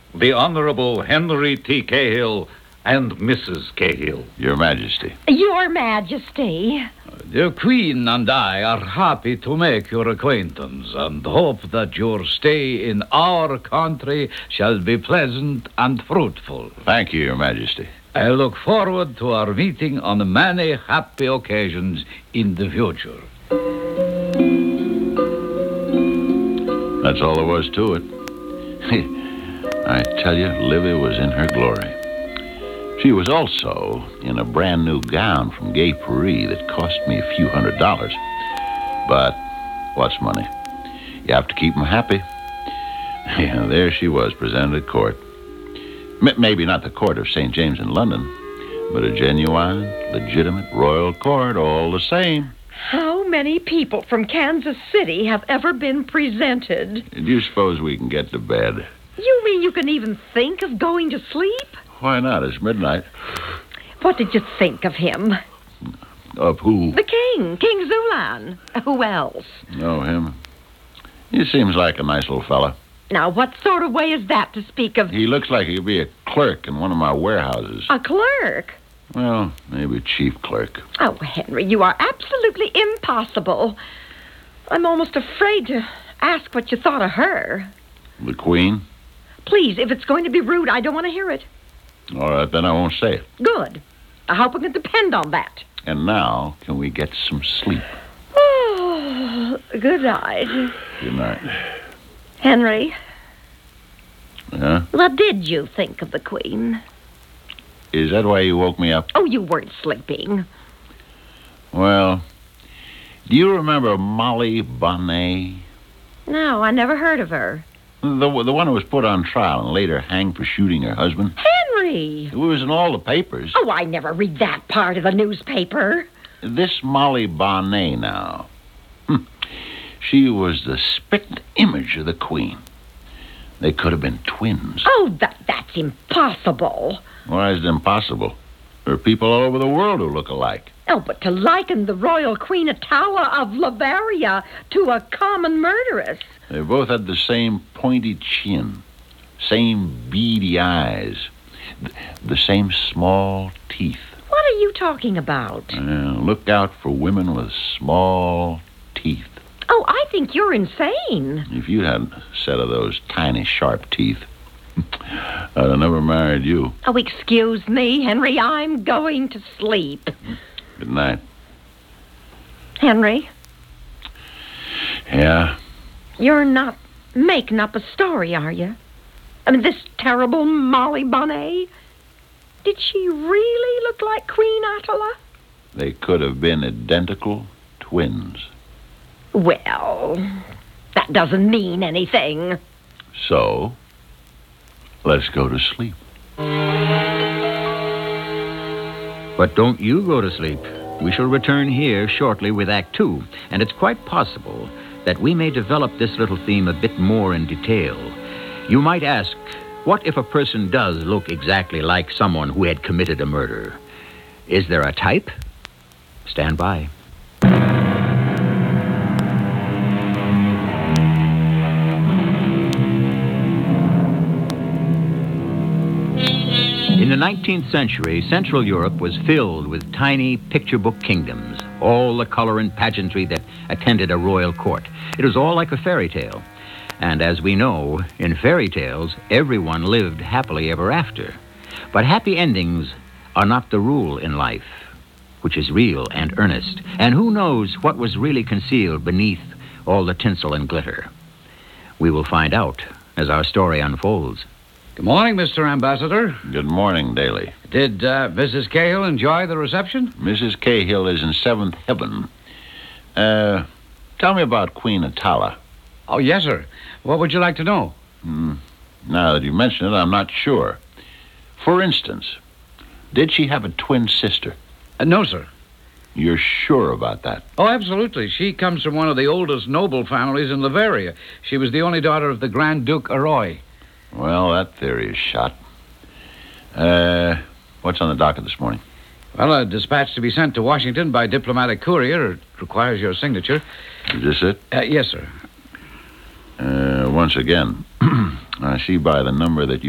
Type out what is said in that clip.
the Honorable Henry T. Cahill and Mrs. Cahill. Your Majesty. Your Majesty. The Queen and I are happy to make your acquaintance and hope that your stay in our country shall be pleasant and fruitful. Thank you, Your Majesty. I look forward to our meeting on many happy occasions in the future. That's all there was to it. I tell you, Livy was in her glory. She was also in a brand new gown from Gay Paris that cost me a few $100. But what's money? You have to keep them happy. Yeah, there she was, presented at court. Maybe not the court of St. James in London, but a genuine, legitimate royal court all the same. How many people from Kansas City have ever been presented? Do you suppose we can get to bed? You mean you can even think of going to sleep? Why not? It's midnight. What did you think of him? Of who? The king, King Zulan. Who else? Oh, him. He seems like a nice little fella. Now, what sort of way is that to speak of... He looks like he'd be a clerk in one of my warehouses. A clerk? Well, maybe chief clerk. Oh, Henry, you are absolutely impossible. I'm almost afraid to ask what you thought of her. The Queen? Please, if it's going to be rude, I don't want to hear it. All right, then I won't say it. Good. I hope we can depend on that. And now, can we get some sleep? Oh, good night. Good night. Henry, Yeah? what did you think of the Queen? Is that why you woke me up? Oh, you weren't sleeping. Well, do you remember Molly Bonnet? No, I never heard of her. The one who was put on trial and later hanged for shooting her husband? Henry! It was in all the papers. Oh, I never read that part of the newspaper. This Molly Bonnet now. She was the spit image of the Queen. They could have been twins. Oh, that's impossible. Why is it impossible? There are people all over the world who look alike. Oh, but to liken the royal Queen Atala of Lavaria to a common murderess. They both had the same pointy chin, same beady eyes, the same small teeth. What are you talking about? Look out for women with small teeth. Oh, I think you're insane. If you had a set of those tiny, sharp teeth, I'd have never married you. Oh, excuse me, Henry. I'm going to sleep. Good night. Henry? Yeah? You're not making up a story, are you? I mean, this terrible Molly Bonnet? Did she really look like Queen Atala? They could have been identical twins. Well, that doesn't mean anything. So, let's go to sleep. But don't you go to sleep. We shall return here shortly with Act Two, and it's quite possible that we may develop this little theme a bit more in detail. You might ask, what if a person does look exactly like someone who had committed a murder? Is there a type? Stand by. In the 19th century, Central Europe was filled with tiny picture book kingdoms, all the color and pageantry that attended a royal court. It was all like a fairy tale. And as we know, in fairy tales, everyone lived happily ever after. But happy endings are not the rule in life, which is real and earnest. And who knows what was really concealed beneath all the tinsel and glitter? We will find out as our story unfolds. Good morning, Mr. Ambassador. Good morning, Daly. Did Mrs. Cahill enjoy the reception? Mrs. Cahill is in seventh heaven. Tell me about Queen Atala. Oh, yes, sir. What would you like to know? Now that you mention it, I'm not sure. For instance, did she have a twin sister? No, sir. You're sure about that? Oh, absolutely. She comes from one of the oldest noble families in Lavaria. She was the only daughter of the Grand Duke Aroy. Well, that theory is shot. What's on the docket this morning? Well, a dispatch to be sent to Washington by diplomatic courier. It requires your signature. Is this it? Yes, sir. Once again, I see by the number that you